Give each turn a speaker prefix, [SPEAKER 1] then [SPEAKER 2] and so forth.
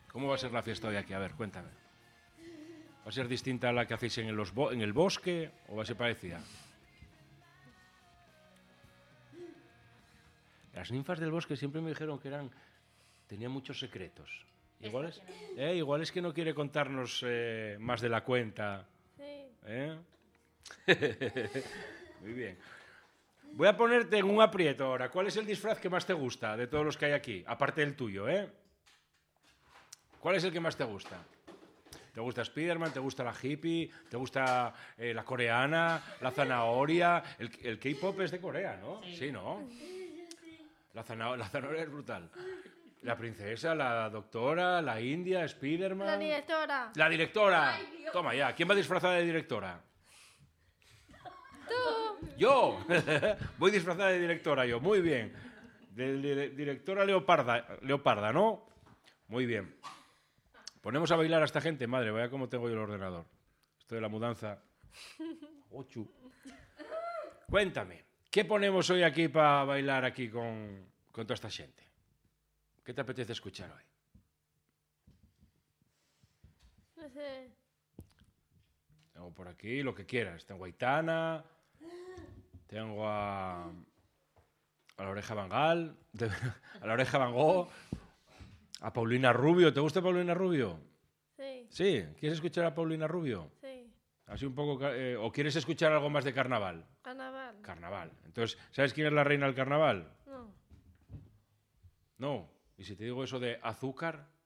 [SPEAKER 1] ¿Cómo va a ser la fiesta hoy aquí? A ver, cuéntame. ¿Va a ser distinta a la que hacéis en el bosque o va a ser parecida? Las ninfas del bosque siempre me dijeron que tenían muchos secretos. Igual es que no quiere contarnos más de la cuenta.
[SPEAKER 2] Sí.
[SPEAKER 1] Muy bien. Voy a ponerte en un aprieto ahora. ¿Cuál es el disfraz que más te gusta de todos los que hay aquí? Aparte del tuyo, ¿eh? ¿Cuál es el que más te gusta? ¿Te gusta Spiderman? ¿Te gusta la hippie? ¿Te gusta la coreana? ¿La zanahoria? El K-pop es de Corea, ¿no? Sí, ¿no? La zanahoria es brutal. La princesa, la doctora, la india, Spiderman...
[SPEAKER 2] La directora.
[SPEAKER 1] ¡La directora! Ay, toma ya. ¿Quién va disfrazada de directora?
[SPEAKER 2] Tú.
[SPEAKER 1] ¡Yo! Voy disfrazada de directora yo. Muy bien. De directora leoparda, ¿no? Muy bien. Ponemos a bailar a esta gente. Madre, vaya cómo tengo yo el ordenador. Esto de la mudanza. Ochu. Cuéntame. ¿Qué ponemos hoy aquí para bailar aquí con toda esta gente? ¿Qué te apetece escuchar hoy?
[SPEAKER 2] No sé.
[SPEAKER 1] Tengo por aquí lo que quieras. Tengo a Aitana, tengo a la Oreja Van Gaal, a la Oreja Van Gogh, a Paulina Rubio. ¿Te gusta Paulina Rubio?
[SPEAKER 2] Sí.
[SPEAKER 1] ¿Sí? ¿Quieres escuchar a Paulina Rubio?
[SPEAKER 2] Sí.
[SPEAKER 1] Así un poco... ¿O quieres escuchar algo más de carnaval?
[SPEAKER 2] Carnaval.
[SPEAKER 1] Carnaval. Entonces, ¿sabes quién es la reina del carnaval?
[SPEAKER 2] No.
[SPEAKER 1] No. ¿Y si te digo eso de azúcar?